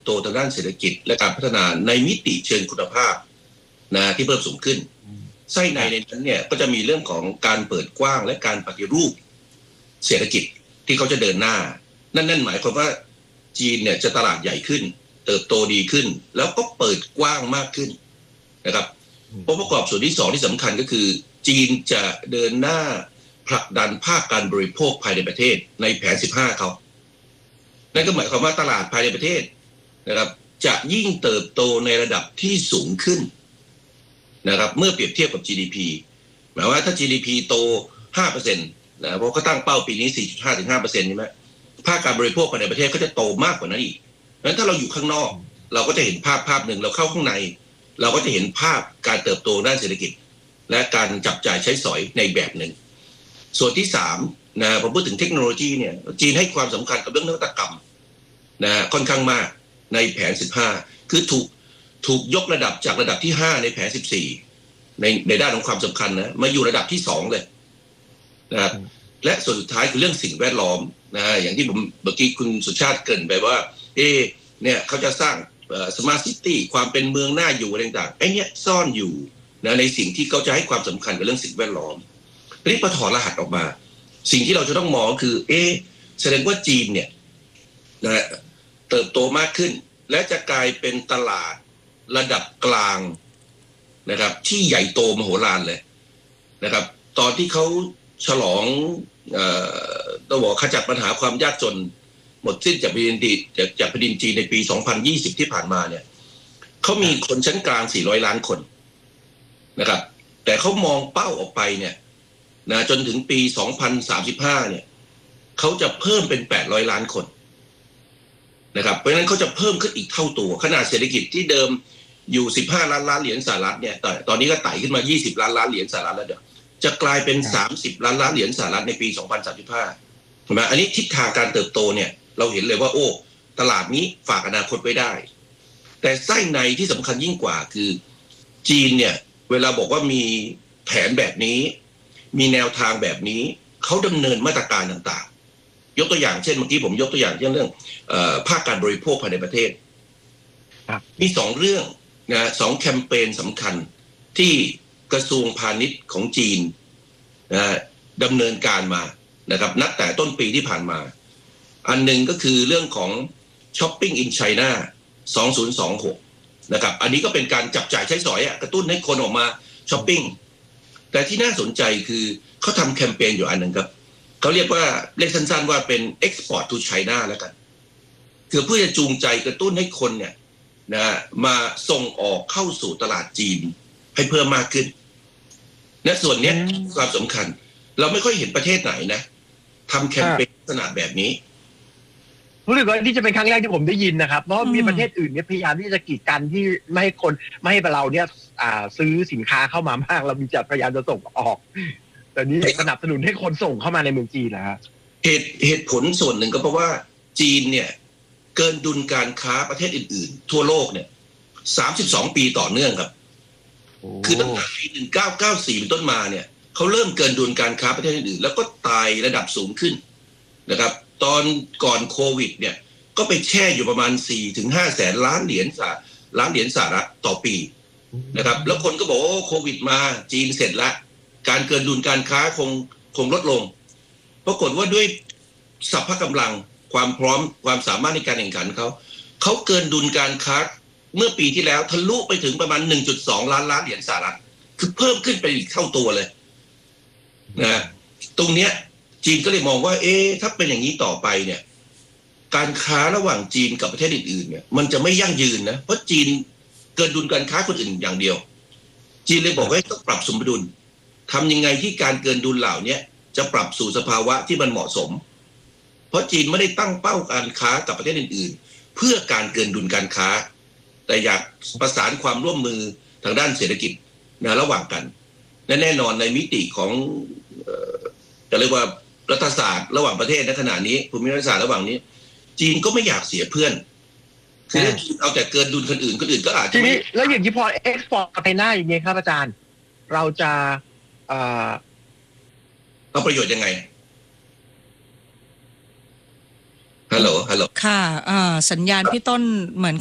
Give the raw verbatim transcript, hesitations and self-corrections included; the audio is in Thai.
โตทางด้านเศรษฐกิจและการพัฒนาในมิติเชิงคุณภาพนะที่เพิ่มสูงขึ้นไส้ในในนั้นเนี่ยก็จะมีเรื่องของการเปิดกว้างและการปฏิรูปเศรษฐกิจที่เขาจะเดินหน้านั่นนั่นหมายความว่าจีนเนี่ยจะตลาดใหญ่ขึ้นเติบโตดีขึ้นแล้วก็เปิดกว้างมากขึ้นนะครับองค์ประกอบส่วนที่สองที่สำคัญก็คือจีนจะเดินหน้าผลักดันภาคการบริโภคภายในประเทศในแผนสิบห้าเขานั่นก็หมายความว่าตลาดภายในประเทศนะครับจะยิ่งเติบโตในระดับที่สูงขึ้นนะครับเมื่อเปรียบเทียบกับ จี ดี พี หมายว่าถ้า จี ดี พี โต ห้าเปอร์เซ็นต์ นะเพราะเขาตั้งเป้าปีนี้ สี่จุดห้า ถึง ห้าเปอร์เซ็นต์ ใช่ไหมภาคการบริโภคภายในประเทศก็จะโตมากกว่านั้นอีกเพราะฉะนั้นถ้าเราอยู่ข้างนอกเราก็จะเห็นภาพภาพหนึ่งเราเข้าข้างในเราก็จะเห็นภาพการเติบโตด้านเศรษฐกิจและการจับจ่ายใช้สอยในแบบหนึ่งส่วนที่สามนะผมพูดถึงเทคโนโลยีเนี่ยจีนให้ความสำคัญกับเรื่องนวัตกรรมนะค่อนข้างมากในแผนสิบห้าคือถูกถูกยกระดับจากระดับที่ห้าในแผนสิบสี่ในในด้านของความสำคัญนะมาอยู่ระดับที่สองเลยนะครับและส่วนสุดท้ายคือเรื่องสิ่งแวดล้อมนะอย่างที่ผมเมื่อกี้คุณสุชาติเกริ่นไปว่าเอ๊เนี่ยเขาจะสร้างสมาร์ทซิตี้ความเป็นเมืองน่าอยู่อะไรต่างๆไอ้เนี่ยซ่อนอยู่นะในสิ่งที่เขาจะให้ความสำคัญกับเรื่องสิ่งแวดล้อมทีนี้พอถอดรหัสออกมาสิ่งที่เราจะต้องมองคือเอ๊แสดงว่าจีนเนี่ยนะเติบโตมากขึ้นและจะกลายเป็นตลาดระดับกลางนะครับที่ใหญ่โตมโหฬารเลยนะครับตอนที่เขาฉลองเอ่อต้องบอกขจัดปัญหาความยากจนหมดสิ้นจากแผ่นดินจากจากแผ่นดินจีนในปีสองพันยี่สิบที่ผ่านมาเนี่ยเขามีคนชั้นกลางสี่ร้อยล้านคนนะครับแต่เขามองเป้าออกไปเนี่ยนะจนถึงปีสองพันสามสิบห้าเนี่ยเขาจะเพิ่มเป็นแปดร้อยล้านคนนะครับเพราะฉะนั้นเขาจะเพิ่มขึ้นอีกเท่าตัวขนาดเศรษฐกิจที่เดิมอยู่สิบห้าล้านล้านเหรียญสหรัฐเนี่ยตอนนี้ก็ไต่ขึ้นมายี่สิบล้านล้านเหรียญสหรัฐแล้วเดี๋ยวจะกลายเป็นสามสิบล้านล้านเหรียญสหรัฐในปีสองพันสามสิบห้าเห็นไหมอันนี้ทิศทางการเติบโตเนี่ยเราเห็นเลยว่าโอ้ตลาดนี้ฝากอนาคตไว้ได้แต่ไส้ในที่สำคัญยิ่งกว่าคือจีนเนี่ยเวลาบอกว่ามีแผนแบบนี้มีแนวทางแบบนี้เขาดำเนินมาตรการต่างๆยกตัวอย่างเช่นเมื่อกี้ผมยกตัวอย่างเช่นเรื่องเอ่อภาคการบริโภคภายในประเทศมีสองเรื่องนะสองแคมเปญสำคัญที่กระทรวงพาณิชย์ของจีนนะดำเนินการมานะครับนับแต่ต้นปีที่ผ่านมาอันหนึ่งก็คือเรื่องของ Shopping in China สองพันยี่สิบหกนะครับอันนี้ก็เป็นการจับจ่ายใช้สอยกระตุ้นให้คนออกมาช้อปปิ้งแต่ที่น่าสนใจคือเขาทำแคมเปญอยู่อันหนึ่งครับเขาเรียกว่าเรียกสั้นๆว่าเป็น Export to China แล้วกันคือเพื่อจะจูงใจกระตุ้นให้คนเนี่ยนะมาส่งออกเข้าสู่ตลาดจีนให้เพิ่มมากขึ้นและส่วนนี้ความสำคัญเราไม่ค่อยเห็นประเทศไหนนะทำแคมเปญลักษณะแบบนี้รู้สึกว่านี่จะเป็นครั้งแรกที่ผมได้ยินนะครับเพราะมีประเทศอื่นเนี่ยพยายามที่จะกีดกันที่ไม่ให้คนไม่ให้เราเนี่ยซื้อสินค้าเข้ามามากเรามีจะพยายามจะส่งออกแต่นี้สนับสนุนให้คนส่งเข้ามาในเมืองจีนนะฮะเหตุเหตุผลส่วนหนึ่งก็เพราะว่าจีนเนี่ยเกินดุลการค้าประเทศอื่นๆทั่วโลกเนี่ยสามสิบสองปีต่อเนื่องครับคือตั้งแต่ปีหนึ่งพันเก้าร้อยเก้าสิบสี่เป็นต้นมาเนี่ยเขาเริ่มเกินดุลการค้าประเทศอื่นๆแล้วก็ไต่ระดับสูงขึ้นนะครับตอนก่อนโควิดเนี่ยก็ไปแช่อยู่ประมาณ สี่ถึงห้า แสนล้านเหรียญสหล้านเหรียญสหรัฐต่อปีนะครับแล้วคนก็บอกว่าโควิดมาจีนเสร็จแล้วการเกินดุลการค้าคงคงลดลงปรากฏว่าด้วยสัพพะกำลังความพร้อมความสามารถในการแข่งขันเขาเขาเกินดุลการค้าเมื่อปีที่แล้วทะลุไปถึงประมาณ หนึ่งจุดสอง ล้านล้านเหรียญสหรัฐคือเพิ่มขึ้นไปอีกเท่าตัวเลยนะตรงเนี้ยจีนก็เลยมองว่าเอ๊ะถ้าเป็นอย่างนี้ต่อไปเนี่ยการค้าระหว่างจีนกับประเทศอื่นๆเนี่ยมันจะไม่ยั่งยืนนะเพราะจีนเกินดุลการค้าคนอื่นอย่างเดียวจีนเลยบอกว่าต้องปรับสมดุลทำยังไงที่การเกินดุลเหล่านี้จะปรับสู่สภาวะที่มันเหมาะสมเพราะจีนไม่ได้ตั้งเป้าการค้ากับประเทศอื่นๆเพื่อการเกินดุลการค้าแต่อยากประสานความร่วมมือทางด้านเศรษฐกิจนะระหว่างกันและแน่นอนในมิติของจะเรียกว่ารัฐศาสตร์ระหว่างประเทศในขณะนี้ภูมิรัฐศาสตร์ระหว่างนี้จีนก็ไม่อยากเสียเพื่อนคือเอาแต่เกินดุลคนอื่นคนอื่นก็อาจจะทีนี้แล้วอย่างที่พอเอ็กซ์พอร์ตไปหน้าอย่างเงี้ยครับอาจารย์เราจะเอาประโยชน์ยังไงฮัลโหลฮัลโหลค่ะเอ่อสัญญาณพี่ต้นเหมือน